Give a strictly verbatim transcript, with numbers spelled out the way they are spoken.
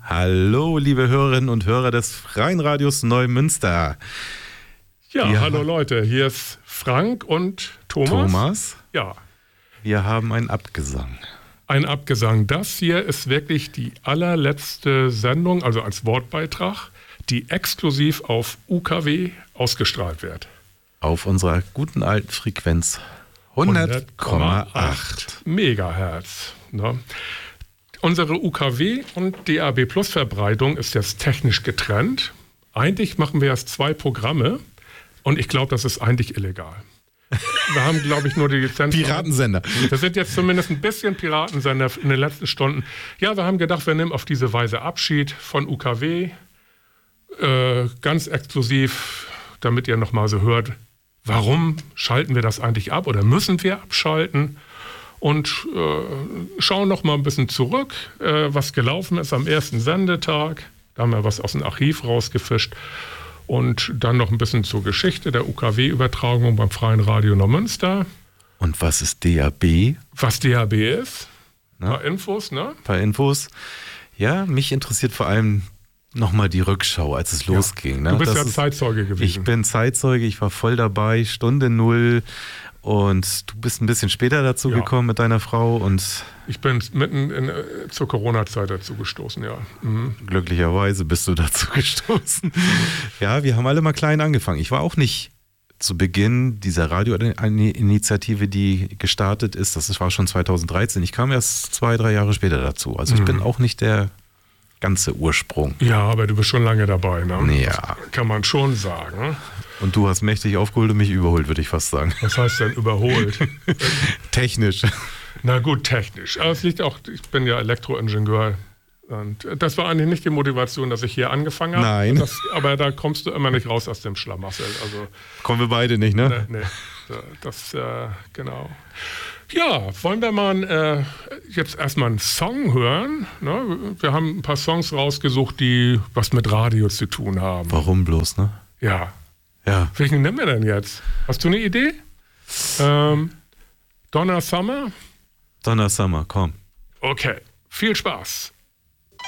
Hallo, liebe Hörerinnen und Hörer des Freien Radios Neumünster. Ja, Wir hallo ha- Leute, hier ist Frank und Thomas. Thomas, Ja, wir haben einen Abgesang. ein Abgesang. Das hier ist wirklich die allerletzte Sendung, also als Wortbeitrag, die exklusiv auf U K W ausgestrahlt wird. Auf unserer guten alten Frequenz hundert Komma acht. Megahertz. Ne? Unsere U K W und D A B Plus Verbreitung ist jetzt technisch getrennt. Eigentlich machen wir erst zwei Programme und ich glaube, das ist eigentlich illegal. Wir haben, glaube ich, nur die Lizenz. Piratensender. Das sind jetzt zumindest ein bisschen Piratensender in den letzten Stunden. Ja, wir haben gedacht, wir nehmen auf diese Weise Abschied von U K W. Äh, ganz exklusiv, damit ihr nochmal so hört, warum schalten wir das eigentlich ab oder müssen wir abschalten? Und äh, schauen noch mal ein bisschen zurück, äh, was gelaufen ist am ersten Sendetag. Da haben wir was aus dem Archiv rausgefischt. Und dann noch ein bisschen zur Geschichte der U K W-Übertragung beim Freien Radio Neumünster. Und was ist D A B? Was D A B ist. Ein Na? paar Infos, ne? Ein paar Infos. Ja, mich interessiert vor allem nochmal die Rückschau, als es losging. Ne? Du bist Das ja ist, Zeitzeuge gewesen. ich bin Zeitzeuge, ich war voll dabei, Stunde null. Und du bist ein bisschen später dazu Ja. gekommen mit deiner Frau und Ich bin mitten in, äh, zur Corona-Zeit dazu gestoßen, ja. Mhm. glücklicherweise bist du dazu gestoßen. Ja, wir haben alle mal klein angefangen. Ich war auch nicht zu Beginn dieser Radioinitiative, die gestartet ist. Das war schon zweitausenddreizehn. Ich kam erst zwei, drei Jahre später dazu. Also ich Mhm. bin auch nicht der ganze Ursprung. Ja, aber du bist schon lange dabei, ne? Ja. Kann man schon sagen. Und du hast mächtig aufgeholt und mich überholt, würde ich fast sagen. Was heißt denn überholt? Technisch. Na gut, technisch. Aber es liegt auch, ich bin ja Elektroingenieur. Und das war eigentlich nicht die Motivation, dass ich hier angefangen habe. Nein. Das, aber da kommst du immer nicht raus aus dem Schlamassel. Also, Kommen wir beide nicht, ne? ne, ne, das, äh, genau. Ja, wollen wir mal äh, jetzt erstmal einen Song hören? Ne? Wir haben ein paar Songs rausgesucht, die was mit Radio zu tun haben. Warum bloß, ne? Ja. Ja. Welchen nehmen wir denn jetzt? Hast du eine Idee? Ähm, Donna Summer? Donna Summer, komm. Okay, viel Spaß.